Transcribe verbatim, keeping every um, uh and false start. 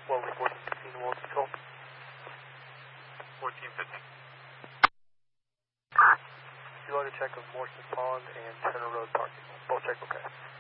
Slowly, fourteen fifteen, World Control. fourteen fifteen. You want to check of Morrison Pond and Turner Road parking. Both check okay.